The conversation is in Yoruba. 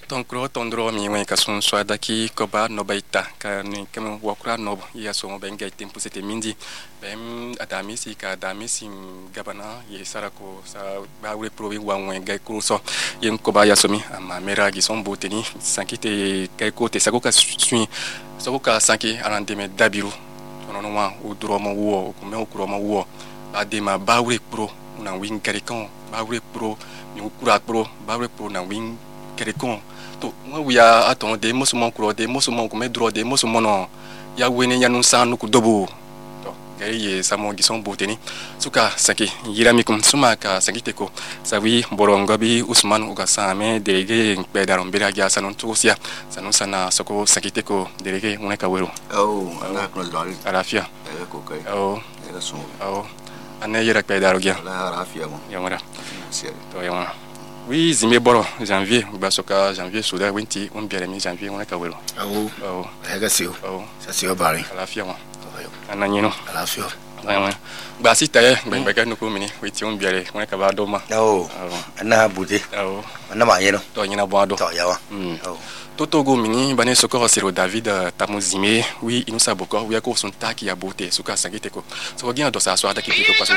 Tonkro tondro mi wen kasun swada ki koba no baita ka ni kem wakra no ya so ben ga tempo c'était mindi bem adami si ka adami sim gabana ye sarako sa ba wure provi wa wen ga kurso yen koba ya somi ama mera gi son boteni sankite kai ko te sakoka sui sakoka sanki arande me dabiru tono wa o dromo wo ko me o kromo wo ba de ma ba wure pro na win karikon ba wure pro ni kura pro ba wure pro na win karikon to we are aton de musulman kuro de musulman ko me dro de musulman no ya wene ya nun sanu ku dobo to gaye samo gison boteni suka saki yirami kum suma ka sakite ko sawi borongo bi usman uga same delege be daron bira ga sanon tusia sanon sana soko sakite ko delege uneka wero na ko dal arafia ko kai era so ane yira be daro gya arafia mo yamara to yamara. Oui, zimé boro janvier, basoka janvier souda winti on bien mi janvier on ka welo. Ega sio. Ça c'est bari. La fiama. Ananyino. La fio. Ba si taye ben ba kanu ko mini winti on bien on ka ba doma. Ana bude. Ana ma yeno. To nyina bo ado. To yawa. Toto go mini bane soko sero David tamuzime oui inu saboko oui ko son taki ya beauté suka sagite ko. So gina do sa so ada ki to paso